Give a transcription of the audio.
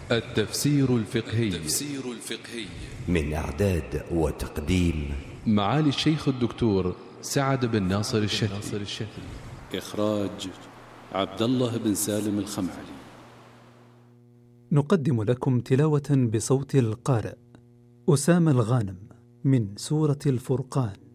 التفسير الفقهي من إعداد وتقديم معالي الشيخ الدكتور سعد بن ناصر الشافعي. إخراج عبد الله بن سالم الخمعلي. نقدم لكم تلاوة بصوت القارئ أسامة الغانم من سورة الفرقان.